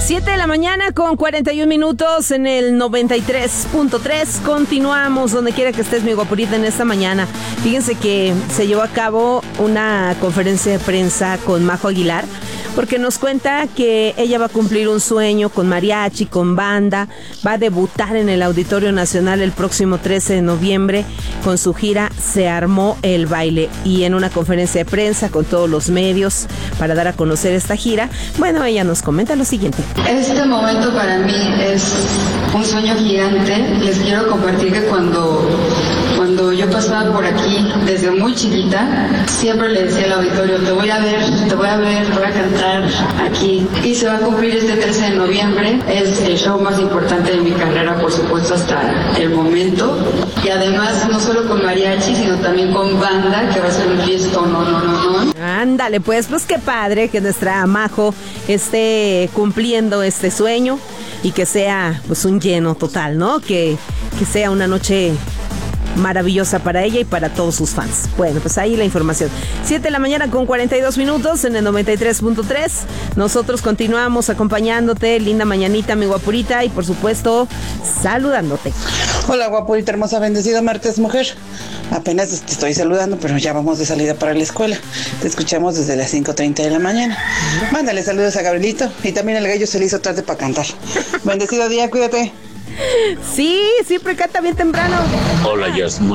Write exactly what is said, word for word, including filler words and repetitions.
siete de la mañana con cuarenta y un minutos en el noventa y tres punto tres. Continuamos donde quiera que estés, mi guapurita, en esta mañana. Fíjense que se llevó a cabo una conferencia de prensa con Majo Aguilar, porque nos cuenta que ella va a cumplir un sueño con mariachi, con banda. Va a debutar en el Auditorio Nacional el próximo trece de noviembre con su gira Se Armó el Baile. Y en una conferencia de prensa con todos los medios para dar a conocer esta gira, bueno, ella nos comenta lo siguiente. Este momento para mí es un sueño gigante. Les quiero compartir que cuando, cuando yo pasaba por aquí desde muy chiquita, siempre le decía al auditorio, te voy a ver, te voy a ver, voy a cantar aquí. Y se va a cumplir este trece de noviembre. Es el show más importante de mi carrera, por supuesto, hasta el momento. Y además, no solo con mariachi, sino también con banda, que va a ser un fiestón, no, no, no, no. Ándale, pues, pues qué padre que nuestra Majo esté cumpliendo este sueño y que sea pues un lleno total, ¿no? Que, que sea una noche maravillosa para ella y para todos sus fans. Bueno, pues ahí la información. siete de la mañana con cuarenta y dos minutos en el noventa y tres punto tres. Nosotros continuamos acompañándote, linda mañanita, mi guapurita, y por supuesto, saludándote. Hola, guapurita hermosa, bendecido martes, mujer. Apenas te estoy saludando, pero ya vamos de salida para la escuela. Te escuchamos desde las cinco treinta de la mañana. Mándale saludos a Gabrielito, y también el gallo se le hizo tarde para cantar. Bendecido día, cuídate. Sí, siempre canta bien temprano. Hola, Yasmin.